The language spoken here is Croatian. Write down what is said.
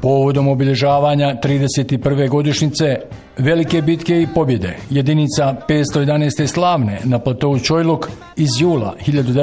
Povodom obilježavanja 31. godišnjice velike bitke i pobjede jedinica 511. slavne na platovu Čojluk iz jula 1900